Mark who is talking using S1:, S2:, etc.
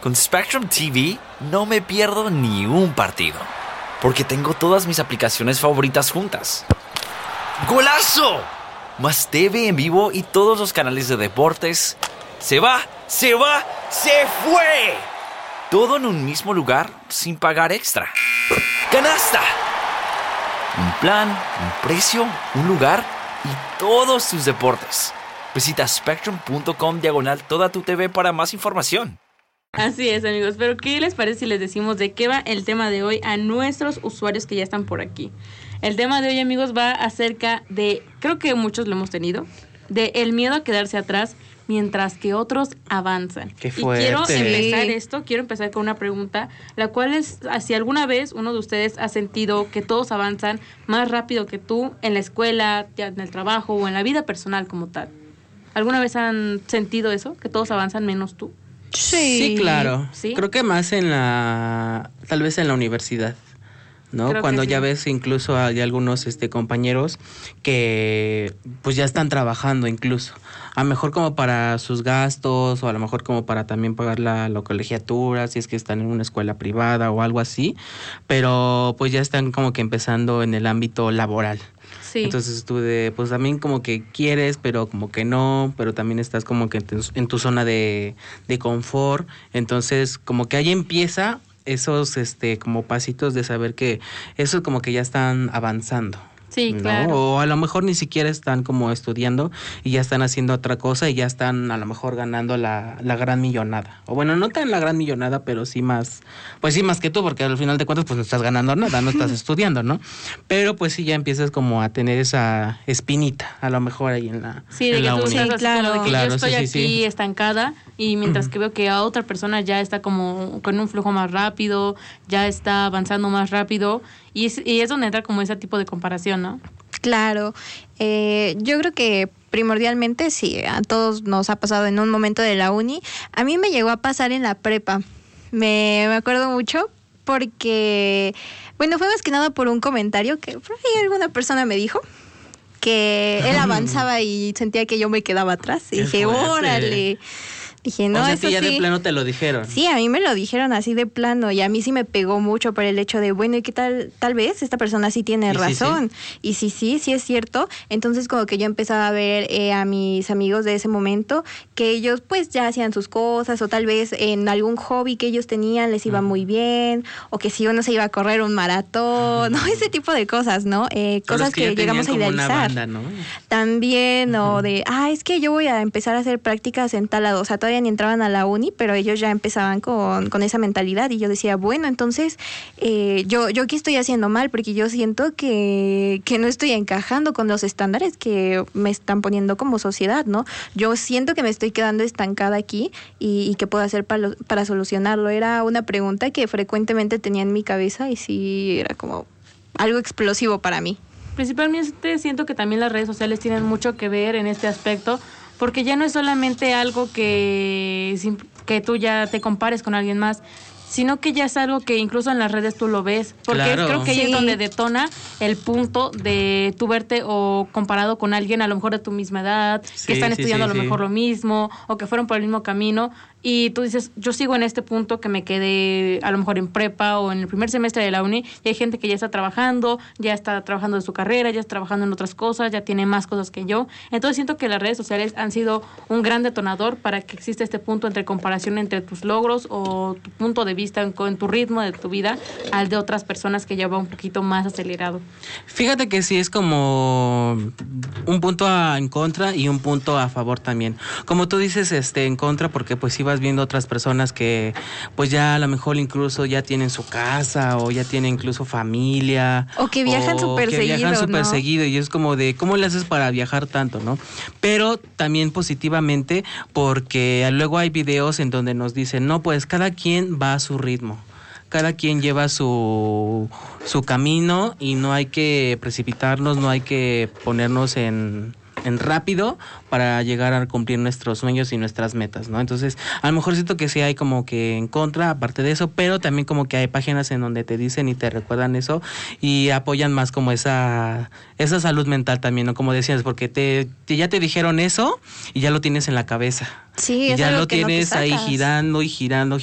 S1: Con Spectrum TV no me pierdo ni un partido, porque tengo todas mis aplicaciones favoritas juntas. ¡Golazo! Más TV en vivo y todos los canales de deportes. ¡Se va! ¡Se fue! Todo en un mismo lugar sin pagar extra. ¡Canasta! Un plan, un precio, un lugar y todos tus deportes. Visita spectrum.com/toda tu TV para más información.
S2: Así es, amigos, pero ¿qué les parece si les decimos de qué va el tema de hoy a nuestros usuarios que ya están por aquí? El tema de hoy, amigos, va acerca de, creo que muchos lo hemos tenido, de el miedo a quedarse atrás mientras que otros avanzan.
S3: ¡Qué fuerte!
S2: Y quiero empezar con una pregunta, la cual es, si alguna vez uno de ustedes ha sentido que todos avanzan más rápido que tú en la escuela, ya en el trabajo o en la vida personal como tal. ¿Alguna vez han sentido eso? ¿Que todos avanzan menos tú?
S3: Sí, claro.
S2: ¿Sí?
S3: Creo que más tal vez en la universidad, ¿no?
S2: Creo
S3: Cuando
S2: que sí.
S3: ya ves incluso hay algunos compañeros que pues ya están trabajando incluso. A lo mejor como para sus gastos o a lo mejor como para también pagar la colegiatura, si es que están en una escuela privada o algo así, pero pues ya están como que empezando en el ámbito laboral.
S2: Sí.
S3: Entonces tú pues también como que quieres, pero como que no, pero también estás como que en tu zona de confort. Entonces como que ahí empieza esos como pasitos de saber que eso es como que ya están avanzando.
S2: Sí,
S3: ¿no?
S2: claro.
S3: O a lo mejor ni siquiera están como estudiando y ya están haciendo otra cosa y ya están a lo mejor ganando la gran millonada. O bueno, no tan la gran millonada, pero sí más que tú, porque al final de cuentas pues no estás ganando nada, no estás estudiando, ¿no? Pero pues sí ya empiezas como a tener esa espinita, a lo mejor ahí en la
S2: Sí, de
S3: en
S2: que
S3: la
S2: tú
S3: uni.
S2: estás así como de que
S3: Claro,
S2: yo estoy
S3: sí,
S2: aquí
S3: sí.
S2: estancada y mientras que veo que a otra persona ya está como con un flujo más rápido, ya está avanzando más rápido y es donde entra como ese tipo de comparación, ¿no?
S4: Claro, yo creo que primordialmente sí, a todos nos ha pasado en un momento de la uni. A mí me llegó a pasar en la prepa, me acuerdo mucho porque, bueno, fue más que nada por un comentario que por ahí alguna persona me dijo que él avanzaba y sentía que yo me quedaba atrás. Y
S3: ¡Qué
S4: dije,
S3: fuerte!
S4: órale. Dije, no,
S3: o sea,
S4: eso
S3: ya
S4: sí.
S3: de plano te lo dijeron.
S4: Sí, a mí me lo dijeron así de plano y a mí sí me pegó mucho por el hecho de, bueno, ¿y qué tal vez esta persona sí tiene
S3: Y sí,
S4: razón? Y sí es cierto. Entonces como que yo empezaba a ver a mis amigos de ese momento que ellos pues ya hacían sus cosas o tal vez en algún hobby que ellos tenían les iba muy bien o que si uno se iba a correr un maratón, ¿no? Ese tipo de cosas, ¿no? Cosas
S3: Los que ya
S4: llegamos a
S3: tenían como
S4: idealizar.
S3: una banda, ¿no?
S4: También, o de, es que yo voy a empezar a hacer prácticas en tal lado. O sea, todavía ni entraban a la uni, pero ellos ya empezaban con esa mentalidad. Y yo decía, bueno, entonces, yo ¿qué estoy haciendo mal? Porque yo siento que no estoy encajando con los estándares que me están poniendo como sociedad, ¿no? Yo siento que me estoy quedando estancada aquí y qué puedo hacer para solucionarlo. Era una pregunta que frecuentemente tenía en mi cabeza y sí, era como algo explosivo para mí.
S2: Principalmente siento que también las redes sociales tienen mucho que ver en este aspecto, porque ya no es solamente algo que tú ya te compares con alguien más, sino que ya es algo que incluso en las redes tú lo ves, porque
S3: Claro.
S2: creo que ahí
S4: Sí.
S2: es donde detona el punto de tú verte o comparado con alguien a lo mejor de tu misma edad,
S3: Sí,
S2: que están
S3: sí,
S2: estudiando
S3: sí,
S2: a lo
S3: sí.
S2: mejor lo mismo o que fueron por el mismo camino. Y tú dices, yo sigo en este punto que me quedé a lo mejor en prepa o en el primer semestre de la uni, y hay gente que ya está trabajando de su carrera, ya está trabajando en otras cosas, ya tiene más cosas que yo. Entonces siento que las redes sociales han sido un gran detonador para que exista este punto entre comparación entre tus logros o tu punto de vista en tu ritmo de tu vida al de otras personas que ya va un poquito más acelerado.
S3: Fíjate que sí es como un punto en contra y un punto a favor también. Como tú dices, en contra, porque pues sí vas viendo otras personas que pues ya a lo mejor incluso ya tienen su casa o ya tienen incluso familia.
S4: O que viajan súper seguido, ¿no?
S3: seguido y es como de, ¿cómo le haces para viajar tanto, no? Pero también positivamente porque luego hay videos en donde nos dicen, no, pues cada quien va a su ritmo. Cada quien lleva su camino y no hay que precipitarnos, no hay que ponernos en rápido para llegar a cumplir nuestros sueños y nuestras metas, ¿no? Entonces, a lo mejor siento que sí hay como que en contra, aparte de eso, pero también como que hay páginas en donde te dicen y te recuerdan eso y apoyan más como esa salud mental también, ¿no? Como decías, porque ya te dijeron eso y ya lo tienes en la cabeza.
S4: Sí,
S3: Y
S4: es
S3: ya
S4: algo
S3: lo
S4: que no te
S3: tienes ahí
S4: sacas.
S3: girando y girando